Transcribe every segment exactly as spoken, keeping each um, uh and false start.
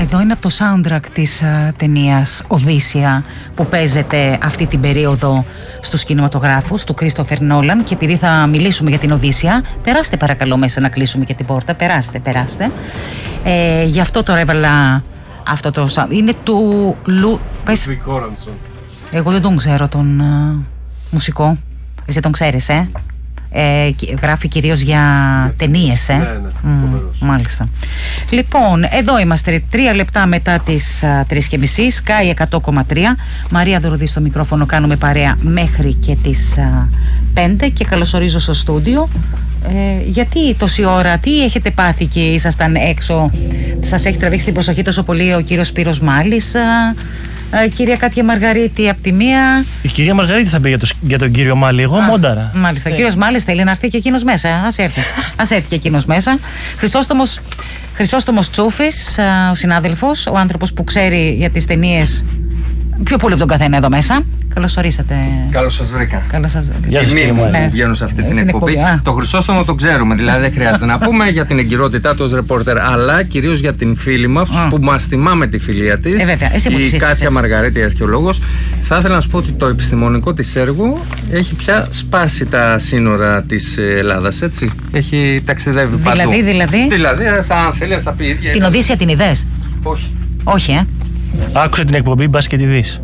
εδώ είναι από το soundtrack της uh, ταινίας Οδύσσεια που παίζεται αυτή την περίοδο στους κινηματογράφους του Κρίστοφερ Νόλαν, και επειδή θα μιλήσουμε για την Οδύσσεια, περάστε παρακαλώ μέσα να κλείσουμε και την πόρτα, περάστε, περάστε. Ε, γι' αυτό τώρα έβαλα αυτό το sound. Είναι του Λου... Πες... Εγώ δεν τον ξέρω τον uh, μουσικό. Εσύ τον ξέρεις, ε? Ε, γράφει κυρίως για ταινίες, ε. Ναι, ναι, mm, μάλιστα. Λοιπόν, εδώ είμαστε τρία λεπτά μετά τις τρεις και μισή, Sky εκατό κόμμα τρία. Μαρία Δωροδή στο μικρόφωνο, κάνουμε παρέα μέχρι και τις α, πέντε και καλωσορίζω στο στούντιο. Ε, γιατί τόση ώρα, τι έχετε πάθει και ήσασταν έξω, σας έχει τραβήξει την προσοχή τόσο πολύ ο κύριος Σπύρος Μάλης, α, α, κυρία Κάτια Μαργαρίτη από τη μία. Η κυρία Μαργαρίτη θα πει για, το, για τον κύριο Μάλη, εγώ α, μόνταρα. Μάλιστα, ο ε. κύριος Μάλης θέλει να έρθει και εκείνος μέσα, ας έρθει, ας έρθει και εκείνος μέσα. Χρυσόστομος, Χρυσόστομος Τσούφης, α, ο συνάδελφος, ο άνθρωπος που ξέρει για τις ταινίες πιο πολύ από τον καθένα εδώ μέσα. Καλώς ορίσατε. Καλώς σας βρήκα. Καλώς σας βρήκα. Γεια σας, Τιμή μου ναι. που βγαίνω σε αυτή στην την εκπομπή. εκπομπή. Το Χρυσόστομο το ξέρουμε, δηλαδή δεν χρειάζεται να πούμε για την εγκυρότητά του ως ρεπόρτερ, αλλά κυρίως για την φίλη μας Α. που μας θυμάμαι τη φιλία της. Ε, βέβαια. Εσύ που η τη Κάτια Μαργαρίτη, αρχαιολόγος. Θα ήθελα να σου πω ότι το επιστημονικό της έργο έχει πια σπάσει τα σύνορα της Ελλάδας, έτσι. Έχει ταξιδεύει Δηλαδή, παντού. δηλαδή. Δηλαδή, αν θέλει, θα πει ίδια. Την Οδύσσεια την είδες? Όχι. Όχι, ε. Άκουσα την εκπομπή, μπας και τη δεις.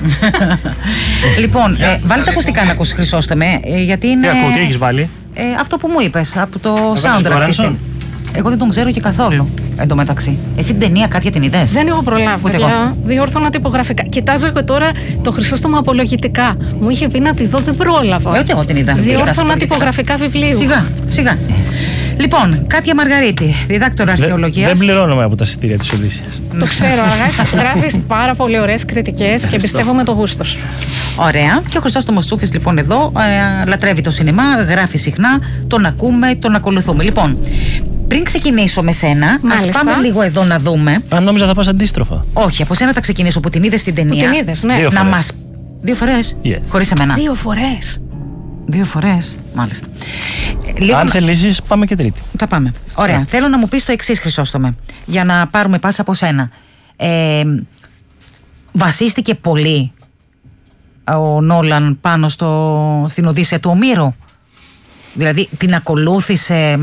Λοιπόν, ε, βάλτε τα ακουστικά να ακούσει, Χρυσόστομε, ε, γιατί είναι. Τι ακούω, τι έχεις βάλει? Ε, αυτό που μου είπες από το βάλεις τον soundtrack. Ράνσον? Εγώ δεν τον ξέρω και καθόλου εντωμεταξύ. Εσύ την ταινία Κάτια την είδες? Δεν έχω προλάβει. Ούτε εγώ. Διόρθωνα τυπογραφικά. Κοιτάζω εγώ τώρα το Χρυσόστομο απολογητικά. Μου είχε πει να τη δω, δεν πρόλαβα. Ε, ούτε εγώ την είδα. Διόρθωνα τυπογραφικά βιβλίου. Σιγά, σιγά. Λοιπόν, Κάτια Μαργαρίτη, διδάκτορα αρχαιολογίας. Δεν πληρώνομαι από τα εισιτήρια της Οδύσσειας. Το ξέρω, αλλά γράφεις πάρα πολύ ωραίες κριτικές και εμπιστεύομαι το γούστο σου. Ωραία. Και ο Χρυσόστομος Τσούφης λοιπόν εδώ ε, λατρεύει το σινεμά, γράφει συχνά, τον ακούμε, τον ακολουθούμε. Λοιπόν, πριν ξεκινήσω με σένα, Μάλιστα. ας πάμε λίγο εδώ να δούμε. Αν νόμιζα θα πας αντίστροφα. Όχι, από σένα θα ξεκινήσω που την είδες στην ταινία. Που την είδες, ναι. Δύο Να φορές. μας. Δύο φορές. Yes. Χωρίς εμένα. Δύο φορές. Δύο φορές, μάλιστα. Λίγο Αν να- θελήσεις, πάμε και τρίτη. Θα πάμε. Ωραία. Yeah. Θέλω να μου πεις το εξής, Χρυσόστομε, για να πάρουμε πάσα από σένα. Ε, βασίστηκε πολύ ο Νόλαν πάνω στο, στην Οδύσσεια του Ομήρου? Δηλαδή την ακολούθησε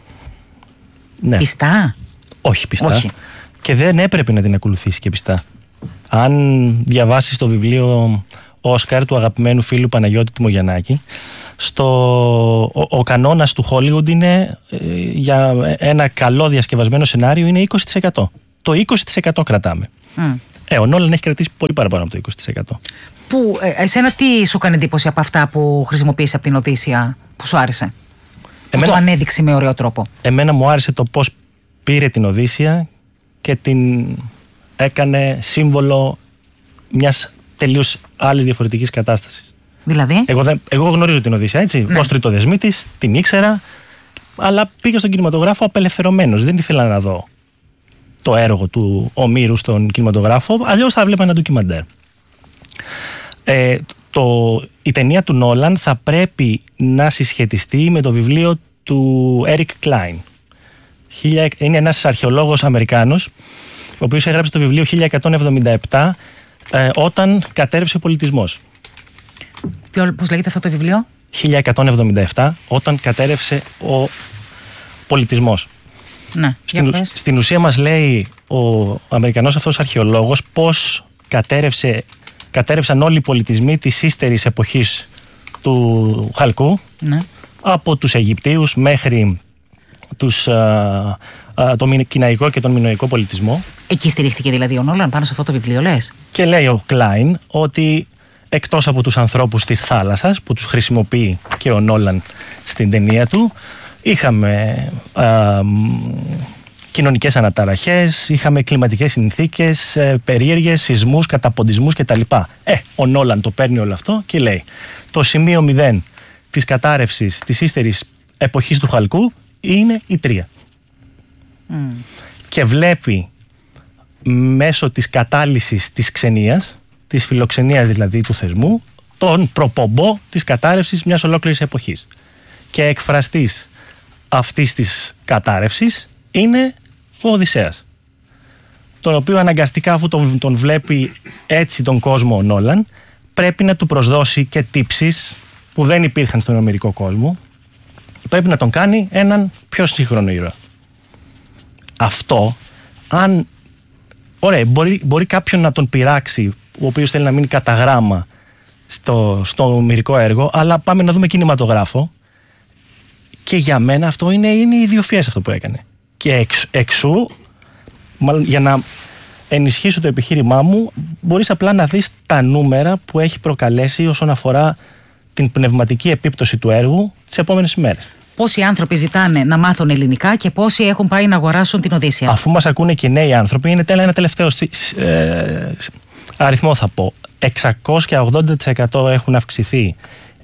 Ναι. πιστά? Όχι πιστά. Όχι. Και δεν έπρεπε να την ακολουθήσει και πιστά. Αν διαβάσεις το βιβλίο Όσκαρ του αγαπημένου φίλου Παναγιώτη Τιμογιαννάκη, στο, ο, ο κανόνας του Hollywood είναι ε, για ένα καλό διασκευασμένο σενάριο είναι είκοσι τοις εκατό. Το είκοσι τοις εκατό κρατάμε. Mm. Ε, ο Νόλαν έχει κρατήσει πολύ παραπάνω από το είκοσι τοις εκατό. Που, ε, εσένα τι σου έκανε εντύπωση από αυτά που χρησιμοποίησε από την Οδύσσεια που σου άρεσε? Που Εμένα- το ανέδειξε με ωραίο τρόπο. Εμένα μου άρεσε το πώς πήρε την Οδύσσεια και την έκανε σύμβολο μιας τελείως άλλης διαφορετικής κατάστασης. Δηλαδή. Εγώ, δεν, εγώ γνωρίζω την Οδύσσεια, έτσι, Ναι. ως τριτοδεσμή της, την ήξερα, αλλά πήγα στον κινηματογράφο απελευθερωμένος. Δεν ήθελα να δω το έργο του Ομήρου στον κινηματογράφο, αλλιώς θα βλέπα ένα ντοκιμαντέρ. Ε, το, η ταινία του Νόλαν θα πρέπει να συσχετιστεί με το βιβλίο του Eric Klein. Είναι ένας αρχαιολόγος Αμερικάνος, ο οποίος έγραψε το βιβλίο χίλια εκατόν εβδομήντα επτά ε, όταν κατέρευσε ο πολιτισμός. Ποιο, πώς λέγεται αυτό το βιβλίο? χίλια εκατόν εβδομήντα επτά όταν κατέρευσε ο πολιτισμός. Ναι, Στην, για πες. στην ουσία μας λέει ο Αμερικανός αυτός αρχαιολόγος πώς κατέρευσε, κατέρευσαν όλοι οι πολιτισμοί της ύστερης εποχής του Χαλκού, Ναι. από τους Αιγυπτίους μέχρι τους, α, α, τον κιναϊκό και τον μινωικό πολιτισμό. Εκεί στηρίχθηκε δηλαδή ο Νόλαν πάνω σε αυτό το βιβλίο, λες? Και λέει ο Κλάιν ότι εκτός από τους ανθρώπους της θάλασσας που τους χρησιμοποιεί και ο Νόλαν στην ταινία του, είχαμε α, κοινωνικές αναταραχές, είχαμε κλιματικές συνθήκες, ε, περίεργες, σεισμούς, καταποντισμούς κτλ. Ε, ο Νόλαν το παίρνει όλο αυτό και λέει το σημείο μηδέν της κατάρρευσης της ύστερης εποχής του Χαλκού είναι η τρία. Mm. Και βλέπει μέσω της κατάλυσης της ξενίας, της φιλοξενίας δηλαδή του θεσμού, τον προπομπό της κατάρρευσης μιας ολόκληρης εποχής. Και εκφραστής αυτής της κατάρρευσης είναι ο Οδυσσέας. τον οποίο αναγκαστικά, αφού τον, τον βλέπει έτσι τον κόσμο ο Νόλαν, πρέπει να του προσδώσει και τύψεις που δεν υπήρχαν στον ομηρικό κόσμο. Πρέπει να τον κάνει έναν πιο σύγχρονο ήρωα. Αυτό, αν... Ωραία, μπορεί, μπορεί κάποιον να τον πειράξει, ο οποίος θέλει να μείνει κατά γράμμα στο, στο ομηρικό έργο, αλλά πάμε να δούμε κινηματογράφο. Και για μένα αυτό είναι, είναι ιδιοφυές αυτό που έκανε. Και εξ, εξού, μάλλον για να ενισχύσω το επιχείρημά μου, μπορείς απλά να δεις τα νούμερα που έχει προκαλέσει όσον αφορά την πνευματική επίπτωση του έργου τις επόμενες ημέρες. Πόσοι άνθρωποι ζητάνε να μάθουν ελληνικά και πόσοι έχουν πάει να αγοράσουν την Οδύσσεια. Αφού μας ακούνε και νέοι άνθρωποι, είναι τέλα ένα τελευταίο ε, αριθμό θα πω. εξακόσια ογδόντα τοις εκατό έχουν αυξηθεί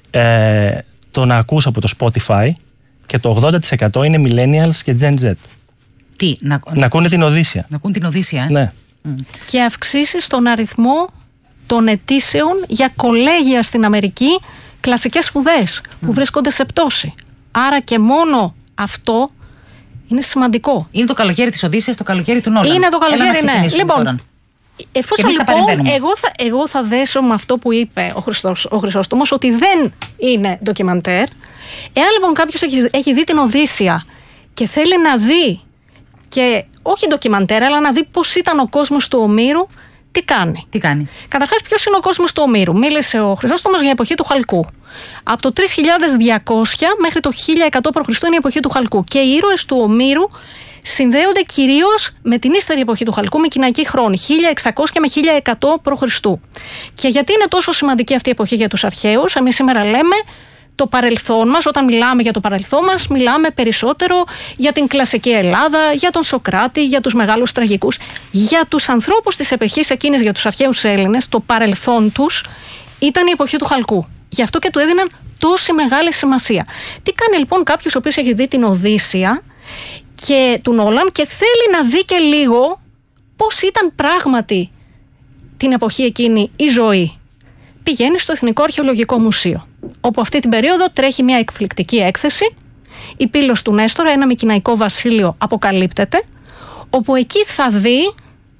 ε, το να ακούς από το Spotify και το ογδόντα τοις εκατό είναι millennials και Gen Z. Τι, να, να ακούνε την Οδύσσεια. Να ακούν την Οδύσσεια, ε. Ναι. Mm. Και αυξήσεις στον αριθμό των αιτήσεων για κολέγια στην Αμερική, κλασικές σπουδές mm. που βρίσκονται σε πτώση. Άρα και μόνο αυτό είναι σημαντικό. Είναι το καλοκαίρι της Οδύσσειας, το καλοκαίρι του Νόλαν. Είναι το καλοκαίρι, ναι. Λοιπόν, τώρα. εφόσον λοιπόν εγώ θα, εγώ θα δέσω με αυτό που είπε ο, Χριστός, ο Χρυσόστομος, ότι δεν είναι ντοκιμαντέρ. Εάν λοιπόν κάποιος έχει, έχει δει την Οδύσσεια και θέλει να δει, και όχι ντοκιμαντέρ, αλλά να δει πώς ήταν ο κόσμος του Ομήρου, τι κάνει. Τι κάνει. Καταρχάς, ποιος είναι ο κόσμος του Ομήρου. Μίλησε ο Χρυσόστομος για εποχή του Χαλκού. Από το τρεις χιλιάδες διακόσια μέχρι το χίλια εκατό π.Χ. είναι η εποχή του Χαλκού. Και οι ήρωες του Ομήρου συνδέονται κυρίως με την ύστερη εποχή του Χαλκού, με κοιναϊκή χρόνη, χίλια εξακόσια με χίλια εκατό π.Χ. Και γιατί είναι τόσο σημαντική αυτή η εποχή για τους αρχαίους, εμείς σήμερα λέμε το παρελθόν μας. Όταν μιλάμε για το παρελθόν μας, μιλάμε περισσότερο για την κλασική Ελλάδα, για τον Σωκράτη, για τους μεγάλους τραγικούς. Για τους ανθρώπους της εποχής εκείνης, για τους αρχαίους Έλληνες, το παρελθόν τους ήταν η εποχή του Χαλκού. Γι' αυτό και του έδιναν τόση μεγάλη σημασία. Τι κάνει λοιπόν κάποιος ο οποίος έχει δει την Οδύσσεια και του Νόλαν και θέλει να δει και λίγο πώς ήταν πράγματι την εποχή εκείνη η ζωή? Πηγαίνει στο Εθνικό Αρχαιολογικό Μουσείο, όπου αυτή την περίοδο τρέχει μια εκπληκτική έκθεση. Η Πύλος του Νέστορα, ένα μικηναϊκό βασίλειο, αποκαλύπτεται, όπου εκεί θα δει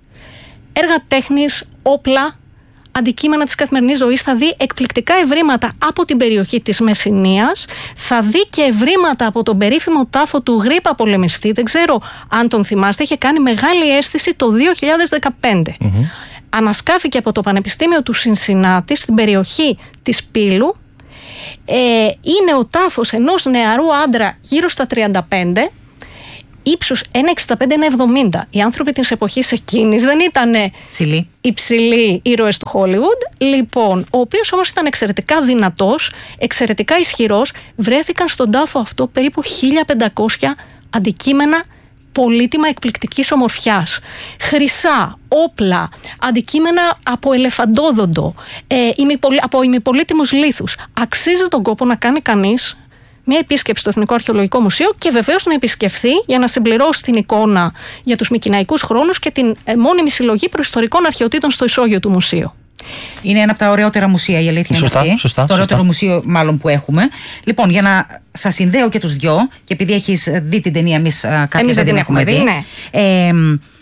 έργα τέχνης, όπλα, αντικείμενα της καθημερινής ζωής, θα δει εκπληκτικά ευρήματα από την περιοχή της Μεσσηνίας, θα δει και ευρήματα από τον περίφημο τάφο του Γρήπα πολεμιστή. Δεν ξέρω αν τον θυμάστε, είχε κάνει μεγάλη αίσθηση το δύο χιλιάδες δεκαπέντε. Mm-hmm. Ανασκάφηκε από το Πανεπιστήμιο του Σινσινάτη στην περιοχή της Πύλου. Ε, είναι ο τάφος ενός νεαρού άντρα γύρω στα τριάντα πέντε, ύψους ένα εξήντα πέντε με ένα εβδομήντα. Οι άνθρωποι της εποχής εκείνης δεν ήταν υψηλοί ήρωες του Χόλιγουντ. Λοιπόν, ο οποίος όμως ήταν εξαιρετικά δυνατός, εξαιρετικά ισχυρός. Βρέθηκαν στον τάφο αυτό περίπου χίλια πεντακόσια αντικείμενα πολύτιμα εκπληκτικής ομορφιάς. Χρυσά, όπλα, αντικείμενα από ελεφαντόδοντο, ε, ημιπολ, από ημιπολίτιμους λίθους. Αξίζει τον κόπο να κάνει κανείς μια επίσκεψη στο Εθνικό Αρχαιολογικό Μουσείο και βεβαίως να επισκεφθεί για να συμπληρώσει την εικόνα για τους μικηναϊκούς χρόνους και την μόνιμη συλλογή προϊστορικών αρχαιοτήτων στο ισόγειο του μουσείου. Είναι ένα από τα ωραιότερα μουσεία, η αλήθεια είναι σωστά, αυτή. Σωστά, το ωραιότερο σωστά. μουσείο, μάλλον, που έχουμε. Λοιπόν, για να σας συνδέω και τους δυο, και επειδή έχεις δει την ταινία, εμείς κάποιοι δεν την έχουμε δει. δει ναι. ε,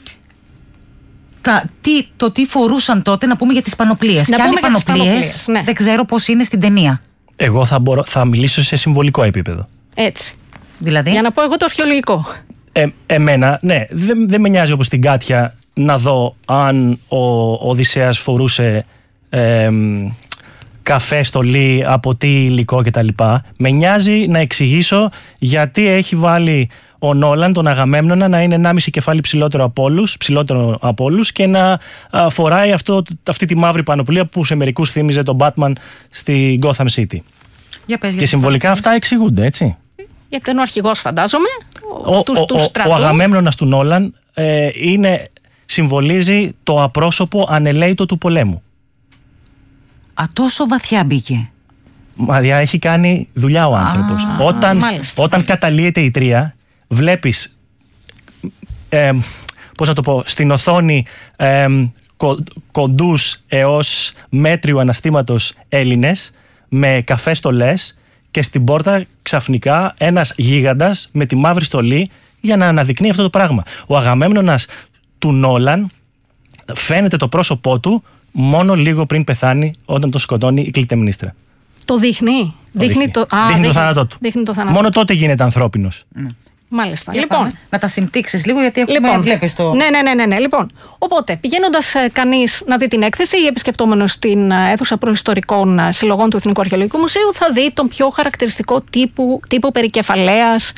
τα, τι, το τι φορούσαν τότε, να πούμε για τις πανοπλίες. Να και αν οι πανοπλίες, ναι. δεν ξέρω πώς είναι στην ταινία. Εγώ θα, μπορώ, θα μιλήσω σε συμβολικό επίπεδο. Έτσι. Δηλαδή. Για να πω εγώ το αρχαιολογικό. Ε, εμένα, ναι, δεν, δεν με νοιάζει όπως την Κάτια να δω αν ο Οδυσσέας φορούσε ε, καφέ, στολή, από τι υλικό κτλ. Με νοιάζει να εξηγήσω γιατί έχει βάλει ο Νόλαν τον Αγαμέμνονα να είναι ενάμιση κεφάλι ψηλότερο από όλους, ψηλότερο από όλους και να α, φοράει αυτό, αυτή τη μαύρη πανοπλία που σε μερικούς θύμιζε τον Batman στη Gotham City. Για πες, και συμβολικά αυτά εξηγούνται, έτσι. Γιατί είναι ο αρχηγός, φαντάζομαι, ο, ο, του, του στρατού. Ο, ο Αγαμέμνονας του Νόλαν ε, είναι, συμβολίζει το απρόσωπο ανελαίητο του πολέμου. Α, τόσο βαθιά μπήκε. Μαριά, έχει κάνει δουλειά ο άνθρωπος. Α, όταν μάλιστα, όταν μάλιστα. καταλύεται η τρία, βλέπεις, ε, πώς να το πω, στην οθόνη ε, κο, κοντούς έως μέτριου αναστήματος Έλληνες με καφέ στολές και στην πόρτα ξαφνικά ένας γίγαντας με τη μαύρη στολή για να αναδεικνύει αυτό το πράγμα. Ο Αγαμέμνονας του Νόλαν φαίνεται το πρόσωπό του μόνο λίγο πριν πεθάνει, όταν το σκοτώνει η Κλειτεμνίστρα. Το δείχνει. Το δείχνει. Δείχνει, το... Α, δείχνει δείχνει... το θάνατό του. Δείχνει το θάνατο. Μόνο τότε γίνεται ανθρώπινος. Ναι. Μάλιστα. Για Λοιπόν, πάμε. Να τα συμπτύξεις λίγο, γιατί έχουμε λοιπόν, βλέπεις το... Ναι, ναι, ναι, ναι, ναι. Λοιπόν, οπότε, πηγαίνοντας ε, κανείς να δει την έκθεση ή επισκεπτόμενος στην ε, αίθουσα προϊστορικών ε, συλλογών του Εθνικού Αρχαιολογικού Μουσείου, θα δει τον πιο χαρακτηριστικό τύπο, τύπο περικεφαλαίας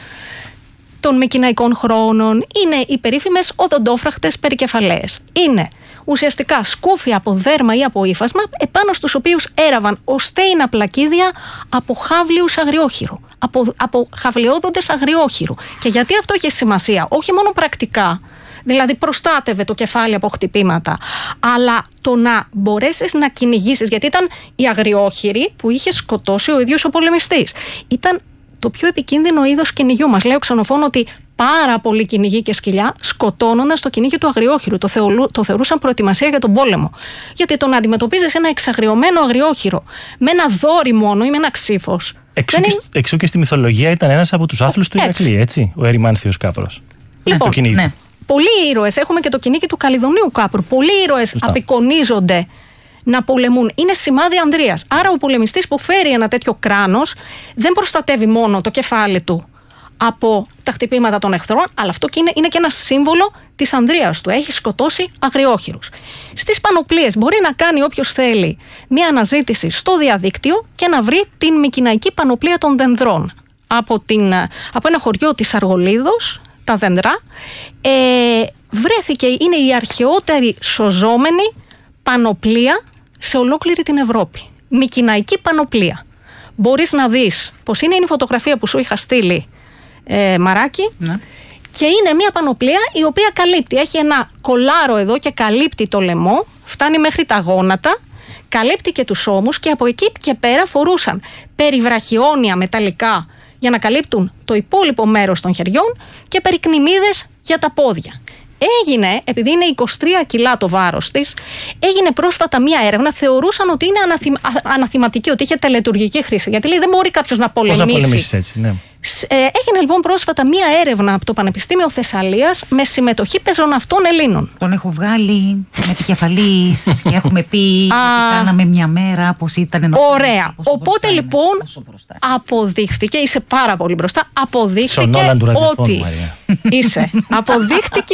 των μικηναϊκών χρόνων. Είναι οι περίφημες οδοντόφραχτες περικεφαλαίες. Είναι ουσιαστικά σκούφια από δέρμα ή από ύφασμα, επάνω στους οποίους έραβαν οστέινα πλακίδια από χάβλιους αγριόχειρου. Από, από χαυλιόδοντες αγριόχειρου. Και γιατί αυτό έχει σημασία? Όχι μόνο πρακτικά, δηλαδή προστάτευε το κεφάλι από χτυπήματα, αλλά το να μπορέσεις να κυνηγήσεις, γιατί ήταν οι αγριόχειροι που είχε σκοτώσει ο ίδιος ο πολεμιστής. Ήταν το πιο επικίνδυνο είδος κυνηγιού. Μας λέει ο Ξενοφών ότι πάρα πολλοί κυνηγοί και σκυλιά σκοτώνονταν στο κυνήγι του αγριόχειρου. Το, θεολου, το θεωρούσαν προετοιμασία για τον πόλεμο. Γιατί το να αντιμετωπίζεις ένα εξαγριωμένο αγριόχειρο με ένα δόρυ μόνο ή με ένα ξύφος. Εξού, και, είναι... εξού και στη μυθολογία ήταν ένας από τους άθλους του Ηρακλή, έτσι, ο Ερημάνθιος Κάπρος. Λοιπόν, το ναι. πολλοί ήρωες, έχουμε και το κυνήγι του Καλιδονίου Κάπρου, πολλοί ήρωες απεικονίζονται να πολεμούν. Είναι σημάδι ανδρείας. Άρα ο πολεμιστής που φέρει ένα τέτοιο κράνος δεν προστατεύει μόνο το κεφάλι του από τα χτυπήματα των εχθρών, αλλά αυτό και είναι, είναι και ένα σύμβολο της ανδρείας του. Έχει σκοτώσει αγριόχειρους. Στις πανοπλίες μπορεί να κάνει όποιος θέλει μια αναζήτηση στο διαδίκτυο και να βρει την μικηναϊκή πανοπλία των Δενδρών από, την, από ένα χωριό της Αργολίδος, τα Δενδρά. Ε, βρέθηκε, είναι η αρχαιότερη σωζόμενη πανοπλία σε ολόκληρη την Ευρώπη. Μικηναϊκή πανοπλία. Μπορείς να δεις πως είναι η φωτογραφία που σου είχα στείλει, ε, Μαράκι, ναι. Και είναι μια πανοπλία η οποία καλύπτει, έχει ένα κολάρο εδώ και καλύπτει το λαιμό, φτάνει μέχρι τα γόνατα, καλύπτει και τους ώμους και από εκεί και πέρα φορούσαν περιβραχιόνια μεταλλικά για να καλύπτουν το υπόλοιπο μέρος των χεριών και περικνημίδες για τα πόδια. Έγινε, επειδή είναι είκοσι τρία κιλά το βάρος της, έγινε πρόσφατα μία έρευνα, θεωρούσαν ότι είναι αναθυ... αναθυματική, ότι είχε τελετουργική χρήση. Γιατί λέει δεν μπορεί κάποιος να πολεμήσει. Πώς να πολεμήσεις έτσι, ναι. Ε, έγινε λοιπόν πρόσφατα μία έρευνα από το Πανεπιστήμιο Θεσσαλίας με συμμετοχή πεζοναυτών Ελλήνων. Τον έχω βγάλει με τη κεφαλή και έχουμε πει ότι κάναμε μια μέρα πως ήταν ενός. Ωραία. Οπότε μπροστά, λοιπόν αποδείχθηκε, είσαι πάρα πολύ μπροστά, αποδείχθηκε ότι είσαι. Αποδείχτηκε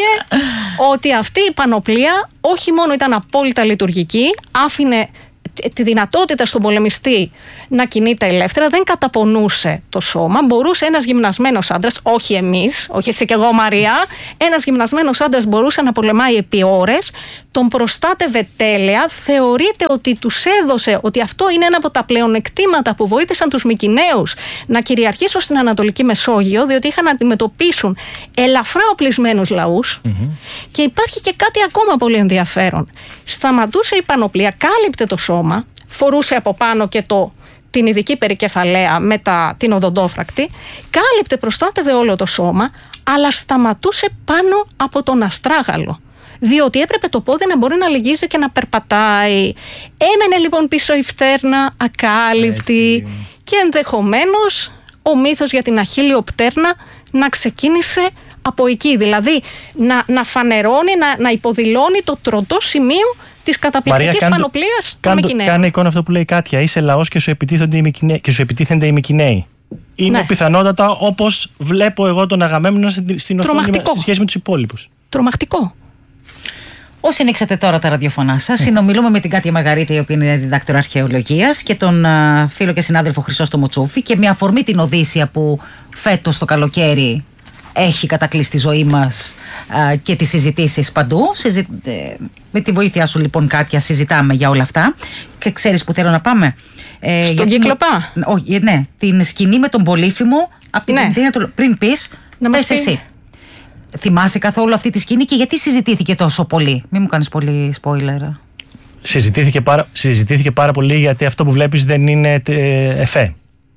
ότι αυτή η πανοπλία όχι μόνο ήταν απόλυτα λειτουργική, άφηνε τη δυνατότητα στον πολεμιστή να κινείται ελεύθερα, δεν καταπονούσε το σώμα. Μπορούσε ένας γυμνασμένος άντρας, όχι εμείς, όχι εσύ και εγώ Μαρία, ένας γυμνασμένος άντρας μπορούσε να πολεμάει επί ώρες, τον προστάτευε τέλεια, θεωρείται ότι τους έδωσε, ότι αυτό είναι ένα από τα πλεονεκτήματα που βοήθησαν τους Μικηναίους να κυριαρχήσουν στην Ανατολική Μεσόγειο, διότι είχαν να αντιμετωπίσουν ελαφρά οπλισμένους λαούς. Mm-hmm. Και υπάρχει και κάτι ακόμα πολύ ενδιαφέρον. Σταματούσε η πανοπλία, κάλυπτε το σώμα, φορούσε από πάνω και το, την ειδική περικεφαλαία με τα, την οδοντόφρακτη, κάλυπτε, προστάτευε όλο το σώμα, αλλά σταματούσε πάνω από τον αστράγαλο. Διότι έπρεπε το πόδι να μπορεί να λυγίζει και να περπατάει. Έμενε λοιπόν πίσω η φτέρνα ακάλυπτη. Έτσι. Και ενδεχομένως ο μύθος για την Αχίλλειο πτέρνα να ξεκίνησε από εκεί. Δηλαδή να, να φανερώνει, να, να υποδηλώνει το τροτό σημείο της καταπληκτικής πανοπλίας των Μικηναίων. Κάνε εικόνα αυτό που λέει η Κάτια. Είσαι λαός και σου επιτίθενται οι Μικηναίοι. Και σου επιτίθενται οι Μικηναίοι. Είναι ναι. πιθανότατα όπως βλέπω εγώ τον Αγαμέμνονα στην οθόνη σε σχέση με τους υπόλοιπους. Τρομακτικό. Όσοι ανοίξατε τώρα τα ραδιοφωνά σας, συνομιλούμε με την Κάτια Μαργαρίτη, η οποία είναι διδάκτορα αρχαιολογίας, και τον α, φίλο και συνάδελφο Χρυσόστομο Τσούφη, και με αφορμή την Οδύσσεια που φέτος το καλοκαίρι έχει κατακλείσει τη ζωή μας α, και τις συζητήσεις παντού. Συζη... Με τη βοήθειά σου λοιπόν, Κάτια, συζητάμε για όλα αυτά. Και ξέρεις που θέλω να πάμε? Ε, Στον Κύκλοπα. Την... Όχι, ναι, την σκηνή με τον Πολύφημο από την ναι. Πεντίνα του... Πριν πεις, να πες πει... εσύ. Θυμάσαι καθόλου αυτή τη σκηνή και γιατί συζητήθηκε τόσο πολύ? Μην μου κάνεις πολύ spoiler. Συζητήθηκε πάρα, συζητήθηκε πάρα πολύ γιατί αυτό που βλέπεις δεν είναι εφέ.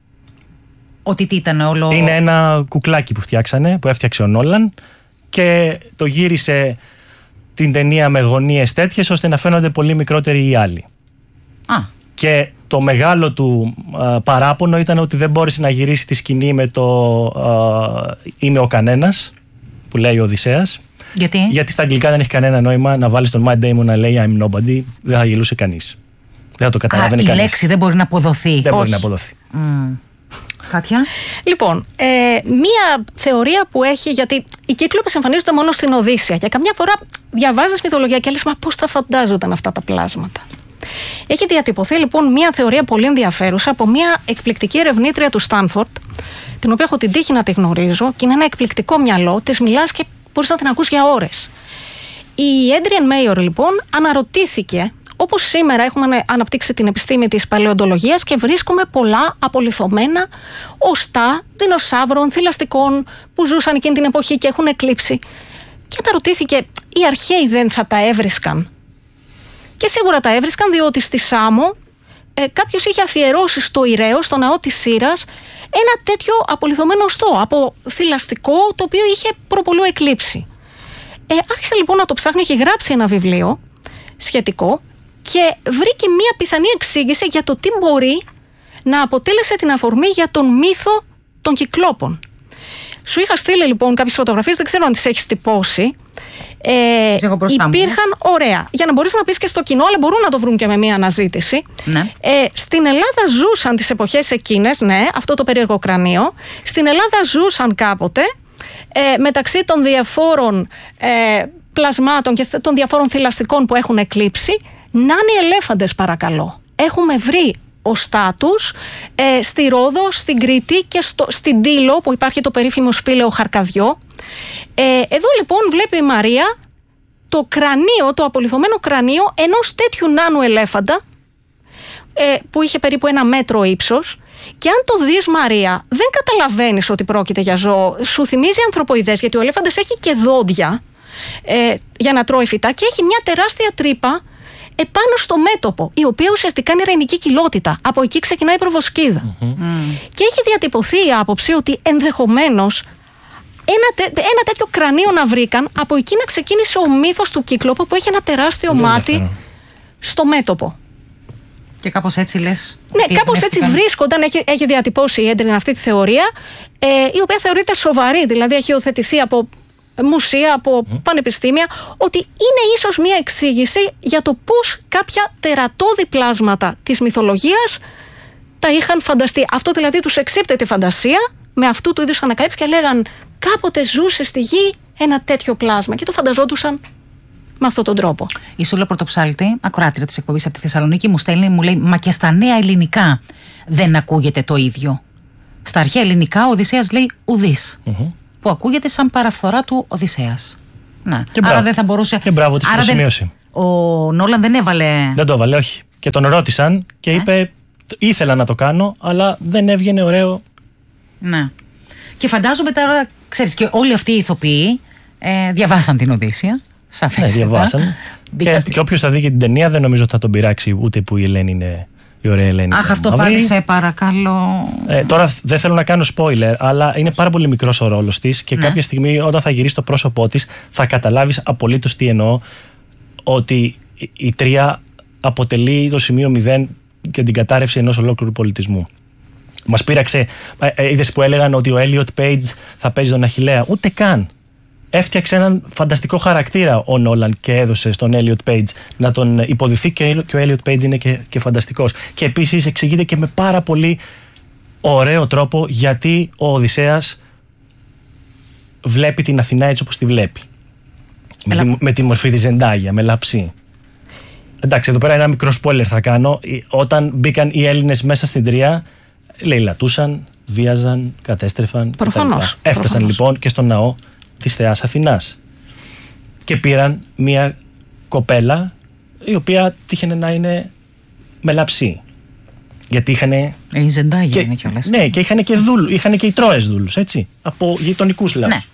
Ότι τι ήταν όλο? Είναι ένα κουκλάκι που φτιάξανε, που έφτιαξε ο Νόλαν και το γύρισε την ταινία με γωνίες τέτοιες ώστε να φαίνονται πολύ μικρότεροι οι άλλοι. Α. Και το μεγάλο του α, παράπονο ήταν ότι δεν μπόρεσε να γυρίσει τη σκηνή με το α, «Είμαι ο κανένας» που λέει ο Οδυσσέας, Γιατί? Γιατί στα αγγλικά δεν έχει κανένα νόημα να βάλεις τον Matt Damon να λέει I'm nobody. Δεν θα γελούσε κανείς. Δεν θα το καταλαβαίνει κανείς. Η λέξη δεν μπορεί να αποδοθεί. Δεν Όχι. μπορεί να αποδοθεί. Mm. Κάτια. Λοιπόν, ε, μία θεωρία που έχει, γιατί οι κύκλοπες εμφανίζονται μόνο στην Οδύσσεια και καμιά φορά διαβάζεις μυθολογία και λες, μα πώς θα φαντάζονταν αυτά τα πλάσματα. Έχει διατυπωθεί λοιπόν μία θεωρία πολύ ενδιαφέρουσα από μία εκπληκτική ερευνήτρια του Στάνφορντ, την οποία έχω την τύχη να τη γνωρίζω και είναι ένα εκπληκτικό μυαλό, της μιλάς και μπορείς να την ακούς για ώρες. Η Έντριεν Μέιορ λοιπόν αναρωτήθηκε, όπως σήμερα έχουμε αναπτύξει την επιστήμη της παλαιοντολογίας και βρίσκουμε πολλά απολιθωμένα οστά δεινοσαύρων, θηλαστικών που ζούσαν εκείνη την εποχή και έχουν εκλείψει. Και αναρωτήθηκε, οι αρχαίοι δεν θα τα έβρισκαν? Και σίγουρα τα έβρισκαν, διότι στη Σάμο ε, κάποιος είχε αφιερώσει στο Ηραίο, στο ναό της Σύρας, ένα τέτοιο απολιθωμένο οστό από θηλαστικό, το οποίο είχε προπολού εκλείψει. Ε, άρχισε λοιπόν να το ψάχνει, έχει γράψει ένα βιβλίο σχετικό και βρήκε μία πιθανή εξήγηση για το τι μπορεί να αποτέλεσε την αφορμή για τον μύθο των Κυκλόπων. Σου είχα στείλει λοιπόν κάποιες φωτογραφίες, δεν ξέρω αν τις έχεις τυπώσει. Ε, υπήρχαν, ωραία, για να μπορείς να πεις και στο κοινό, αλλά μπορούν να το βρουν και με μία αναζήτηση. Ναι. Ε, στην Ελλάδα ζούσαν τις εποχές εκείνες, ναι, αυτό το περίεργο κρανίο. Στην Ελλάδα ζούσαν κάποτε ε, μεταξύ των διαφόρων ε, πλασμάτων και των διαφόρων θηλαστικών που έχουν εκλείψει, νάνοι ελέφαντες, παρακαλώ. Έχουμε βρει οστά τους ε, στη Ρόδο, στην Κρήτη και στο, στην Τήλο, που υπάρχει το περίφημο σπήλαιο Χαρκαδιό. Ε, εδώ λοιπόν βλέπει η Μαρία το κρανίο, το απολιθωμένο κρανίο ενός τέτοιου νάνου ελέφαντα, ε, που είχε περίπου ένα μέτρο ύψος. Και αν το δεις, Μαρία, δεν καταλαβαίνεις ότι πρόκειται για ζώο. Σου θυμίζει ανθρωποειδές, γιατί ο ελέφαντας έχει και δόντια ε, για να τρώει φυτά και έχει μια τεράστια τρύπα επάνω στο μέτωπο, η οποία ουσιαστικά είναι ρεϊνική κοιλότητα. Από εκεί ξεκινάει η προβοσκίδα. Mm-hmm. Mm. Και έχει διατυπωθεί η άποψη ότι ενδεχομένως ένα, τέ, ένα τέτοιο κρανίο να βρήκαν, από εκεί να ξεκίνησε ο μύθος του Κύκλοπου, που έχει ένα τεράστιο Λέω μάτι δεύτερο. στο μέτωπο. Και κάπως έτσι λες. Ναι, κάπως έτσι βρίσκονταν, έχει, έχει διατυπώσει η Έντριεν αυτή τη θεωρία, ε, η οποία θεωρείται σοβαρή, δηλαδή έχει υιοθετηθεί από μουσεία, από mm. πανεπιστήμια, ότι είναι ίσως μια εξήγηση για το πώς κάποια τερατώδη πλάσματα της μυθολογίας τα είχαν φανταστεί. Αυτό δηλαδή τους εξύπτε τη φαντασία με αυτού του είδους ανακαλύψεις και λέγαν, κάποτε ζούσε στη γη ένα τέτοιο πλάσμα, και το φανταζόντουσαν με αυτόν τον τρόπο. Η Σούλα Πρωτοψάλτη, ακροάτρια της εκπομπής από τη Θεσσαλονίκη, μου στέλνει, μου λέει, μα και στα νέα ελληνικά δεν ακούγεται το ίδιο. Στα αρχαία ελληνικά ο Οδυσσέας λέει ουδής, mm-hmm. που ακούγεται σαν παραφθορά του Οδυσσέας. Να. Και άρα μπράβο. δεν θα μπορούσε. Και μπράβο της προσημείωση. Δεν... Ο Νόλαν δεν έβαλε. Δεν το έβαλε, όχι. Και τον ρώτησαν και ε? είπε, ήθελα να το κάνω, αλλά δεν έβγαινε ωραίο. Ναι. Και φαντάζομαι τώρα, ξέρεις, και όλοι αυτοί οι ηθοποιοί ε, διαβάσαν την Οδύσσεια. Σαφέστατα. Ναι, διαβάσαν. και, και όποιος θα δει και την ταινία, δεν νομίζω ότι θα τον πειράξει ούτε που η Ελένη είναι η ωραία Ελένη. Αχ, αυτό πάλι σε παρακαλώ. Ε, τώρα δεν θέλω να κάνω spoiler, αλλά είναι πάρα πολύ μικρός ο ρόλος της και ναι. κάποια στιγμή όταν θα γυρίσει το πρόσωπό της θα καταλάβεις απολύτως τι εννοώ, ότι η τρία αποτελεί το σημείο μηδέν και την κατάρρευση ενός ολόκληρου πολιτισμού. Μας πείραξε, ε, είδες που έλεγαν ότι ο Elliot Page θα παίζει τον Αχιλλέα. Ούτε καν. Έφτιαξε έναν φανταστικό χαρακτήρα ο Νόλαν και έδωσε στον Elliot Page να τον υποδηθεί, και ο Elliot Page είναι και, και φανταστικός. Και επίσης εξηγείται και με πάρα πολύ ωραίο τρόπο γιατί ο Οδυσσέας βλέπει την Αθηνά έτσι όπως τη βλέπει. Με τη, με τη μορφή της Ζεντάγια, με λαψή. Εντάξει, εδώ πέρα ένα μικρό spoiler θα κάνω. Όταν μπήκαν οι Έλληνες μέσα στην Τρία, λαιλατούσαν, βίαζαν, κατέστρεφαν. Προφανώς. Έφτασαν προφανώς. λοιπόν και στον ναό της θεάς Αθηνάς και πήραν μια κοπέλα η οποία τύχαινε να είναι με λαψή, γιατί είχαν η Ζεντάγια είναι κιόλας. Ναι, και είχαν και, δούλου, είχαν και οι Τρόες δούλους, έτσι, από γειτονικούς λαούς. Ναι.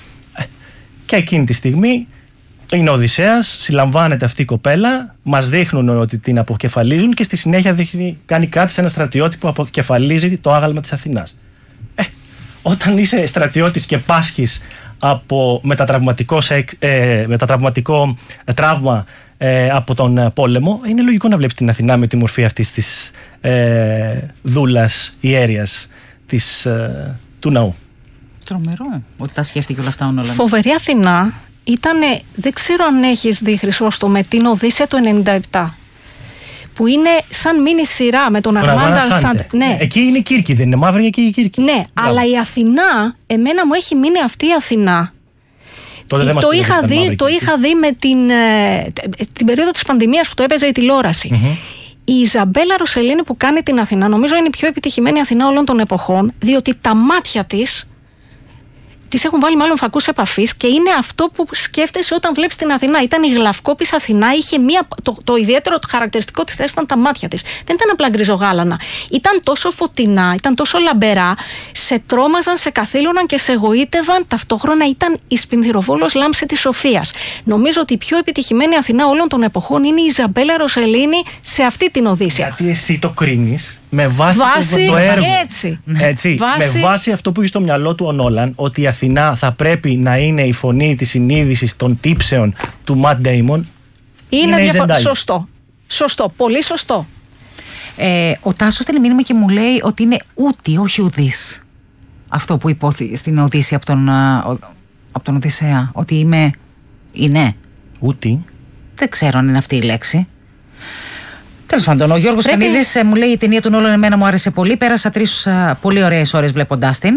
Και εκείνη τη στιγμή είναι ο Οδυσσέας, συλλαμβάνεται αυτή η κοπέλα, μας δείχνουν ότι την αποκεφαλίζουν και στη συνέχεια δείχνει, κάνει κάτι σε ένα στρατιώτη που αποκεφαλίζει το άγαλμα της Αθηνάς. Ε, όταν είσαι στρατιώτης και πάσχεις από μετατραυματικό, ε, μετατραυματικό τραύμα ε, από τον πόλεμο, είναι λογικό να βλέπεις την Αθηνά με τη μορφή αυτής της ε, δούλας ιέρειας της, ε, του ναού. Τρομερό ότι τα σκέφτηκε όλα αυτά ο Νόλαν. Φοβερή Αθηνά, ήτανε, δεν ξέρω αν έχεις δει, Χρυσόστομε, την Οδύσσεια του ενενήντα επτά. Που είναι σαν μίνι σειρά με τον Αρμάντα Σάντ. Ναι. Εκεί είναι η Κύρκη, δεν είναι μαύρη εκεί η Κύρκη. Ναι, Μπράβο. Αλλά η Αθηνά, εμένα μου έχει μείνει αυτή η Αθηνά. Τότε δεν το είχα, δει, το είχα δει με την, ε, την περίοδο της πανδημίας που το έπαιζε η τηλεόραση. Mm-hmm. Η Ιζαμπέλα Ροσελίνη που κάνει την Αθηνά, νομίζω είναι η πιο επιτυχημένη Αθηνά όλων των εποχών, διότι τα μάτια της τις έχουν βάλει μάλλον φακούς επαφής και είναι αυτό που σκέφτεσαι όταν βλέπεις την Αθηνά. Ήταν η γλαυκόπης Αθηνά, είχε μία, το, το ιδιαίτερο το χαρακτηριστικό της θέσης ήταν τα μάτια της. Δεν ήταν απλά γκριζογάλανα. Ήταν τόσο φωτεινά, ήταν τόσο λαμπερά, σε τρόμαζαν, σε καθήλωναν και σε εγωίτευαν. Ταυτόχρονα ήταν η Σπινθυροβόλος λάμψη της Σοφίας. Νομίζω ότι η πιο επιτυχημένη Αθηνά όλων των εποχών είναι η Ιζαμπέλα Ροσελίνη σε αυτή την Οδύσσεια. Γιατί εσύ το κρίνεις με βάση, βάση το, το έργο. Έτσι. έτσι. Βάση... Με βάση αυτό που έχει στο μυαλό του ο Νόλαν, ότι η Αθηνά θα πρέπει να είναι η φωνή της συνείδησης των τύψεων του Ματ Ντέιμον. Είναι, είναι διαφορετικό. Σωστό. Σωστό. Πολύ σωστό. Ε, ο Τάσος στέλνει μήνυμα και μου λέει ότι είναι ούτη, όχι ουδής. Αυτό που υπόθηκε στην Οδύσσεια από τον, από τον Οδυσσέα. Ότι είμαι. Είναι. Ούτη. Δεν ξέρω αν είναι αυτή η λέξη. Τέλος πάντων, ο Γιώργος Πρέπει... Κανίδης μου λέει: η ταινία του Νόλαν εμένα μου άρεσε πολύ. Πέρασα τρεις πολύ ωραίες ώρες βλέποντάς την.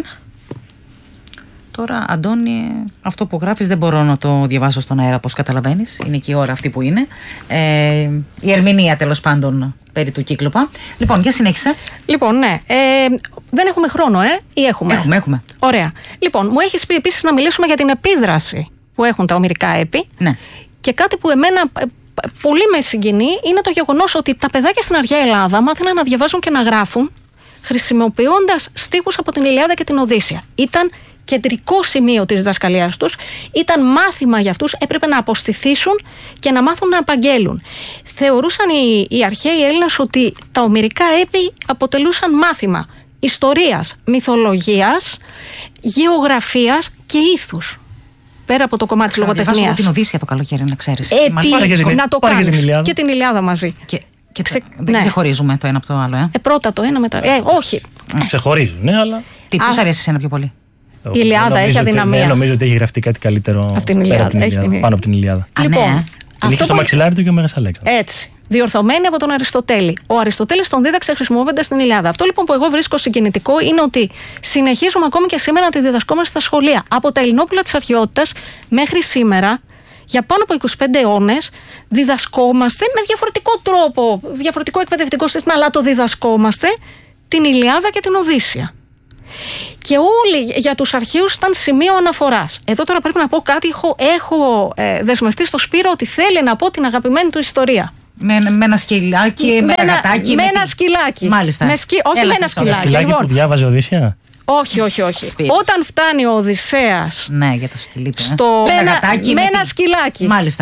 Τώρα, Αντώνη, αυτό που γράφεις δεν μπορώ να το διαβάσω στον αέρα, όπως καταλαβαίνεις. Είναι και η ώρα αυτή που είναι. Ε, η ερμηνεία, τέλος πάντων, περί του Κύκλοπα. Λοιπόν, για συνέχισε. Λοιπόν, ναι. Ε, δεν έχουμε χρόνο, ε, ή έχουμε. Έχουμε, έχουμε. Ωραία. Λοιπόν, μου έχεις πει επίσης να μιλήσουμε για την επίδραση που έχουν τα ομηρικά έπι. Ναι. Και κάτι που εμένα πολύ με συγκινεί είναι το γεγονός ότι τα παιδάκια στην αρχαία Ελλάδα μάθαιναν να διαβάζουν και να γράφουν χρησιμοποιώντας στίχους από την Ηλιάδα και την Οδύσσεια. Ήταν κεντρικό σημείο της διδασκαλίας τους, ήταν μάθημα για αυτούς, έπρεπε να αποστηθήσουν και να μάθουν να απαγγέλουν. Θεωρούσαν οι, οι αρχαίοι Έλληνες ότι τα ομηρικά έπι αποτελούσαν μάθημα ιστορίας, μυθολογίας, γεωγραφίας και ήθους. Πέρα από το κομμάτι της λογοτεχνίας. Διαβάζω την Οδύσσεια το καλοκαίρι, να ξέρεις. Επίσης, να το κάνεις. Και, και την Ηλιάδα μαζί. Και, και Ξε... δεν ναι. ξεχωρίζουμε το ένα από το άλλο, ε. ε πρώτα το ένα μετά. Ε, όχι. Ξεχωρίζουν, ναι, αλλά. Τι, πώς αρέσει εσένα πιο πολύ? Η Ηλιάδα έχει αδυναμία. Δεν νομίζω ότι έχει γραφτεί κάτι καλύτερο από την Ηλιάδα, από την Ηλιάδα, την... πάνω από την Ηλιάδα. Α, λοιπόν, ναι. Την είχε στο που... μαξιλάρι του και ο Μέγας Αλέξανδρος. Έτσι. Διορθωμένη από τον Αριστοτέλη. Ο Αριστοτέλης τον δίδαξε χρησιμοποιώντας την Ηλιάδα. Αυτό λοιπόν που εγώ βρίσκω συγκινητικό είναι ότι συνεχίζουμε ακόμη και σήμερα να τη διδασκόμαστε στα σχολεία. Από τα Ελληνόπουλα της αρχαιότητας μέχρι σήμερα, για πάνω από είκοσι πέντε αιώνες, διδασκόμαστε με διαφορετικό τρόπο, διαφορετικό εκπαιδευτικό σύστημα, αλλά το διδασκόμαστε την Ηλιάδα και την Οδύσσεια. Και όλοι για τους αρχαίους ήταν σημείο αναφοράς. Εδώ τώρα πρέπει να πω κάτι. Έχω, έχω ε, δεσμευτεί στο Σπύρο ότι θέλει να πω την αγαπημένη του ιστορία. Με, με ένα σκυλάκι, με, με ένα γατάκι. Με, με ένα τι... σκυλάκι. Μάλιστα. Με σκι... Όχι Έλα, με ένα σκυλάκι. Το σκυλάκι λοιπόν, που διάβαζε Οδύσσεια. Όχι, όχι, όχι. Όταν φτάνει ο Οδυσσέας. Ναι, για το σκυλί του. Στο... Με ένα, με ένα σκυλάκι. Μάλιστα.